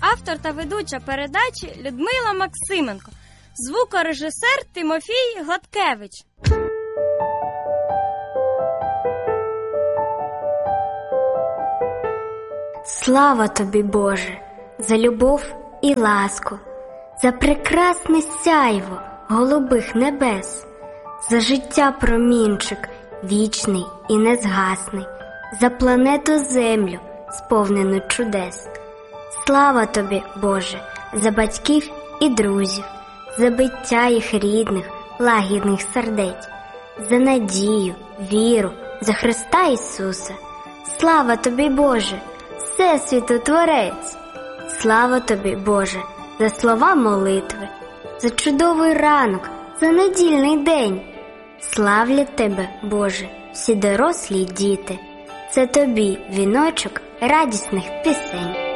автор та ведуча передачі Людмила Максименко, звукорежисер Тимофій Гладкевич. Слава тобі, Боже, за любов і ласку, за прекрасне сяйво голубих небес, за життя промінчик вічний і незгасний, за планету Землю, сповнену чудес. Слава тобі, Боже, за батьків і друзів, за биття їх рідних, лагідних сердець, за надію, віру, за Христа Ісуса. Слава тобі, Боже, Всесвіту Творець! Слава тобі, Боже, за слова молитви, за чудовий ранок, за недільний день. Славлять тебе, Боже, всі дорослі діти. Це тобі віночок радісних пісень.